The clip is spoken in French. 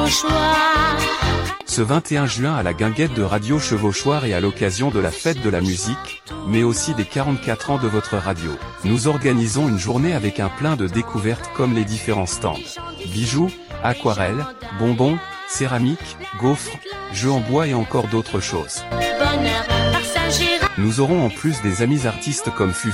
Chevauchoir. Ce 21 juin à la guinguette de Radio Chevauchoir et à l'occasion de la fête de la musique, mais aussi des 44 ans de votre radio, nous organisons une journée avec un plein de découvertes comme les différents stands. Bijoux, aquarelles, bonbons, céramique, gaufres, jeux en bois et encore d'autres choses. Bonheur partagé. Nous aurons en plus des amis artistes comme Fufu,